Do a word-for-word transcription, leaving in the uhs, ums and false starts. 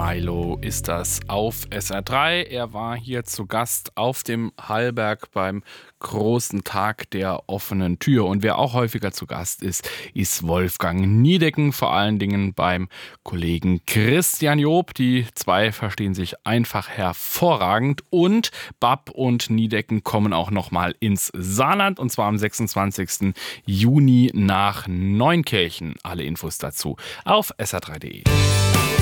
Milo ist das auf S R drei. Er war hier zu Gast auf dem Hallberg beim großen Tag der offenen Tür. Und wer auch häufiger zu Gast ist, ist Wolfgang Niedecken, vor allen Dingen beim Kollegen Christian Job. Die zwei verstehen sich einfach hervorragend. Und Bab und Niedecken kommen auch nochmal ins Saarland, und zwar am sechsundzwanzigsten Juni nach Neunkirchen. Alle Infos dazu auf S R drei punkt de.